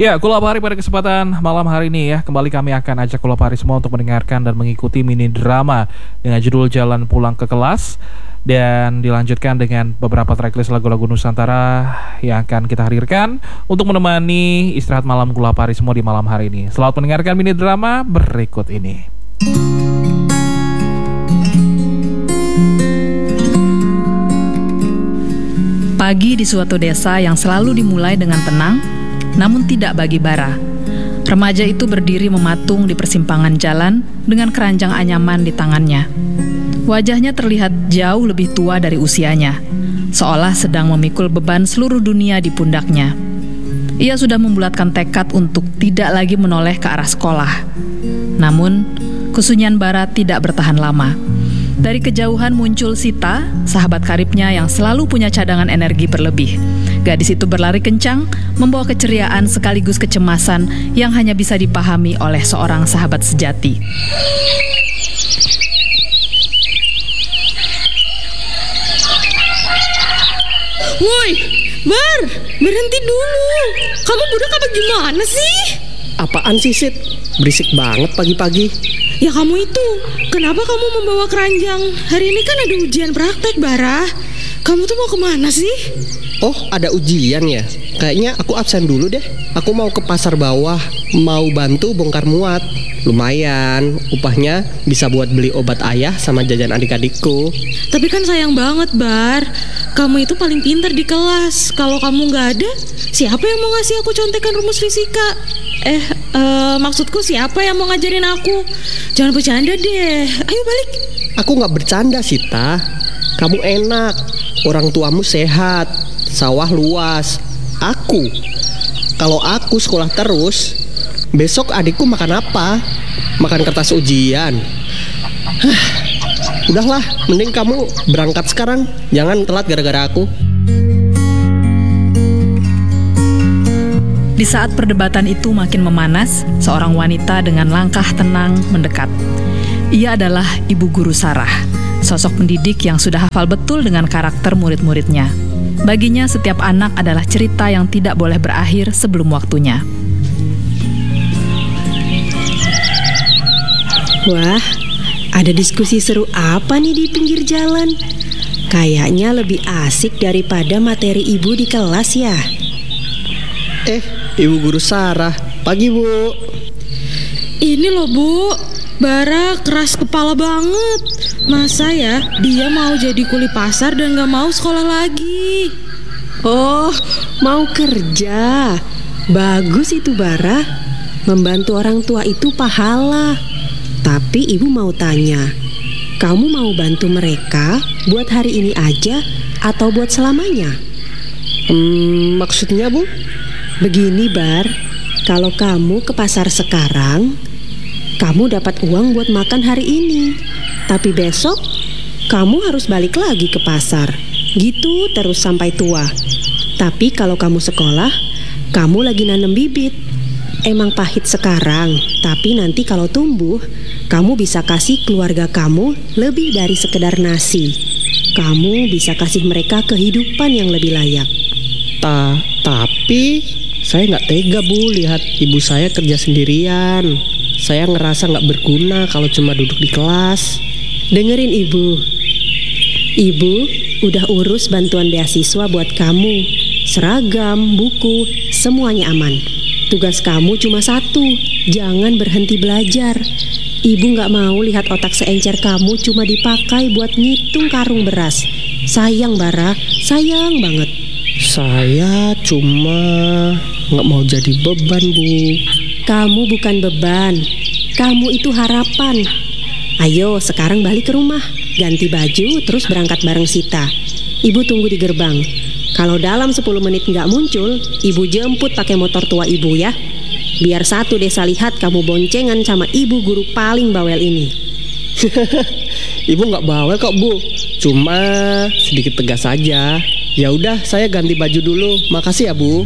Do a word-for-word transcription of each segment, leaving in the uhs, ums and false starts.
Ya, Kula Pari pada kesempatan malam hari ini ya, kembali kami akan ajak Kula Pari semua untuk mendengarkan dan mengikuti mini drama dengan judul Jalan Pulang ke Kelas, dan dilanjutkan dengan beberapa tracklist lagu-lagu Nusantara yang akan kita hadirkan untuk menemani istirahat malam Kula Pari semua di malam hari ini. Selamat mendengarkan mini drama berikut ini. Pagi di suatu desa yang selalu dimulai dengan tenang, namun tidak bagi Bara. Remaja itu berdiri mematung di persimpangan jalan dengan keranjang anyaman di tangannya. Wajahnya terlihat jauh lebih tua dari usianya, seolah sedang memikul beban seluruh dunia di pundaknya. Ia sudah membulatkan tekad untuk tidak lagi menoleh ke arah sekolah. Namun, kesunyian Bara tidak bertahan lama. Dari kejauhan muncul Sita, sahabat karibnya yang selalu punya cadangan energi berlebih. Gadis itu berlari kencang, membawa keceriaan sekaligus kecemasan yang hanya bisa dipahami oleh seorang sahabat sejati. Woi, Bar, berhenti dulu. Kamu budak apa gimana sih? Apaan sih, Sid? Berisik banget pagi-pagi. Ya kamu itu, kenapa kamu membawa keranjang? Hari ini kan ada ujian praktek, Bara. Kamu tuh mau kemana sih? Oh, ada ujian ya? Kayaknya aku absen dulu deh. Aku mau ke pasar bawah, mau bantu bongkar muat. Lumayan, upahnya bisa buat beli obat ayah sama jajan adik-adikku. Tapi kan sayang banget, Bar. Kamu itu paling pintar di kelas. Kalau kamu gak ada, siapa yang mau ngasih aku contekan rumus fisika? Eh, uh, maksudku siapa yang mau ngajarin aku? Jangan bercanda deh. Ayo balik. Aku gak bercanda, Sita. Kamu enak, orang tuamu sehat, sawah luas. Aku, kalau aku sekolah terus, besok adikku makan apa? Makan kertas ujian. Hah, udahlah, mending kamu berangkat sekarang. Jangan telat gara-gara aku. Di saat perdebatan itu makin memanas, seorang wanita dengan langkah tenang mendekat. Ia adalah Ibu Guru Sarah, sosok pendidik yang sudah hafal betul dengan karakter murid-muridnya. Baginya setiap anak adalah cerita yang tidak boleh berakhir sebelum waktunya. Wah, ada diskusi seru apa nih di pinggir jalan? Kayaknya lebih asik daripada materi ibu di kelas ya. Eh, Ibu Guru Sarah, pagi Bu. Ini loh Bu, Bara keras kepala banget. Masa ya dia mau jadi kuli pasar dan gak mau sekolah lagi? Oh, mau kerja. Bagus itu Bara. Membantu orang tua itu pahala. Tapi ibu mau tanya, kamu mau bantu mereka buat hari ini aja atau buat selamanya? Hmm, maksudnya Bu? Begini Bar, kalau kamu ke pasar sekarang, kamu dapat uang buat makan hari ini. Tapi besok, kamu harus balik lagi ke pasar. Gitu terus sampai tua. Tapi kalau kamu sekolah, kamu lagi nanam bibit. Emang pahit sekarang, tapi nanti kalau tumbuh, kamu bisa kasih keluarga kamu lebih dari sekedar nasi. Kamu bisa kasih mereka kehidupan yang lebih layak. Ta, tapi saya nggak tega Bu lihat ibu saya kerja sendirian. Saya ngerasa nggak berguna kalau cuma duduk di kelas. Dengerin ibu. Ibu udah urus bantuan beasiswa buat kamu. Seragam, buku, semuanya aman. Tugas kamu cuma satu, jangan berhenti belajar. Ibu gak mau lihat otak seencer kamu cuma dipakai buat ngitung karung beras. Sayang Bara, sayang banget. Saya cuma gak mau jadi beban Bu. Kamu bukan beban, kamu itu harapan. Ayo sekarang balik ke rumah, ganti baju terus berangkat bareng Sita. Ibu tunggu di gerbang. Kalau dalam sepuluh menit nggak muncul, ibu jemput pakai motor tua ibu ya. Biar satu desa lihat kamu boncengan sama ibu guru paling bawel ini. Ibu nggak bawel kok Bu, cuma sedikit tegas saja. Ya udah, saya ganti baju dulu. Makasih ya Bu.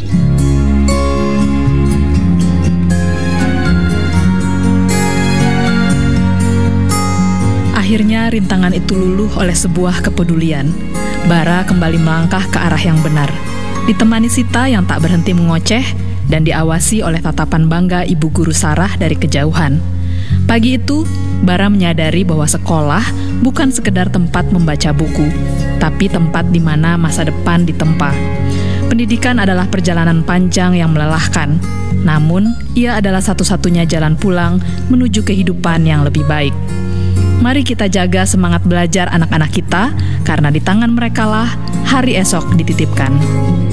Akhirnya rintangan itu luluh oleh sebuah kepedulian. Bara kembali melangkah ke arah yang benar. Ditemani Sita yang tak berhenti mengoceh, dan diawasi oleh tatapan bangga ibu guru Sarah dari kejauhan. Pagi itu, Bara menyadari bahwa sekolah bukan sekedar tempat membaca buku, tapi tempat di mana masa depan ditempa. Pendidikan adalah perjalanan panjang yang melelahkan, namun ia adalah satu-satunya jalan pulang menuju kehidupan yang lebih baik. Mari kita jaga semangat belajar anak-anak kita, karena di tangan merekalah hari esok dititipkan.